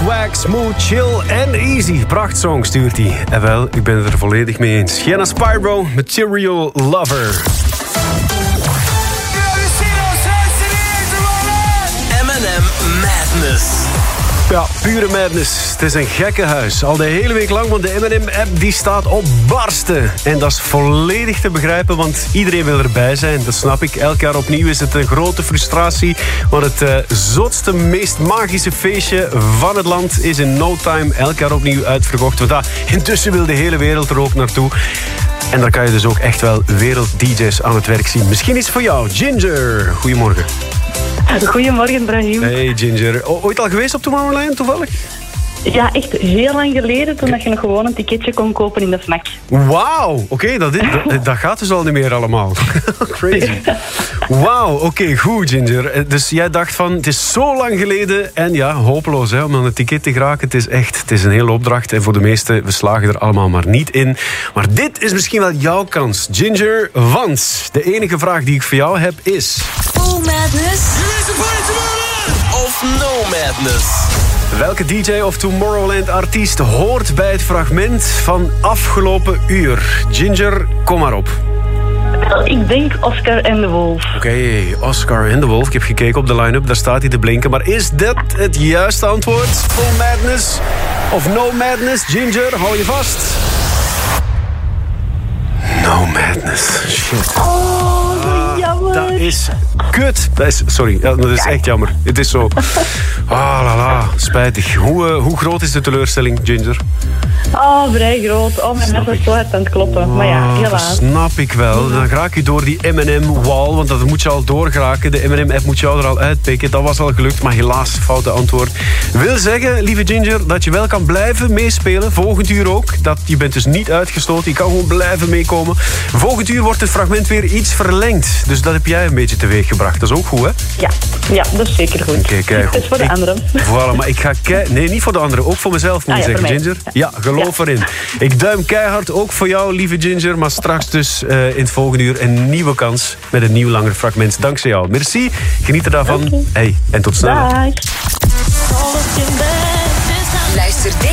swag, smooth, chill en easy. Prachtsong stuurt hij. En wel, ik ben het er volledig mee eens. Gianna Spyro, Material Lover. M&M Madness. Ja, pure madness. Het is een gekke huis. Al de hele week lang, want de M&M-app die staat op barsten. En dat is volledig te begrijpen, want iedereen wil erbij zijn. Dat snap ik. Elk jaar opnieuw is het een grote frustratie. Want het zotste, meest magische feestje van het land is in no time elk jaar opnieuw uitverkocht. Want intussen wil de hele wereld er ook naartoe. En daar kan je dus ook echt wel wereld-dj's aan het werk zien. Misschien iets voor jou. Ginger, goedemorgen. Goedemorgen, Brahim. Hey Ginger. Ooit al geweest op Tomorrowland toevallig? Ja, echt heel lang geleden, toen dat je nog gewoon een ticketje kon kopen in de Fnac. Wauw, oké, dat gaat dus al niet meer allemaal. Crazy. Wauw, oké, goed Ginger. Dus jij dacht van, het is zo lang geleden en ja, hopeloos hè, om aan het ticket te geraken. Het is een hele opdracht en voor de meesten, we slagen er allemaal maar niet in. Maar dit is misschien wel jouw kans, Ginger, want de enige vraag die ik voor jou heb is... Full Madness? Of No Madness? Welke DJ of Tomorrowland-artiest hoort bij het fragment van afgelopen uur? Ginger, kom maar op. Ik denk Oscar en de Wolf. Oké, Oscar en de Wolf. Ik heb gekeken op de line-up, daar staat hij te blinken. Maar is dat het juiste antwoord? Full Madness of No Madness? Ginger, hou je vast. No Madness. Shit. Oh, jammer. Dat is kut. Sorry, dat is echt jammer. Het is zo... spijtig. Hoe groot is de teleurstelling, Ginger? Oh, vrij groot. Oh, mijn hart is zo hard aan het kloppen. Maar ja, helaas. Dat snap ik wel. Dan raak je door die M&M-wall, want dat moet je al doorgeraken. De M&M-app moet jou er al uitpikken. Dat was al gelukt, maar helaas foute antwoord. Wil zeggen, lieve Ginger, dat je wel kan blijven meespelen. Volgend uur ook. Je bent dus niet uitgesloten. Je kan gewoon blijven meekomen. Volgend uur wordt het fragment weer iets verlengd. Dus dat heb jij een beetje teweeg gebracht. Dat is ook goed, hè? Ja, dat is zeker goed. Oké, kijk. Het is voor de anderen. Voilà, maar ik ga nee, niet voor de anderen. Ook voor mezelf, moet je zeggen, Ginger. Ja, geloof erin. Ik duim keihard, ook voor jou, lieve Ginger. Maar straks dus in het volgende uur een nieuwe kans met een nieuw langer fragment. Dankzij jou. Merci. Geniet er daarvan. Okay. Hey, en tot snel. Dag. Luister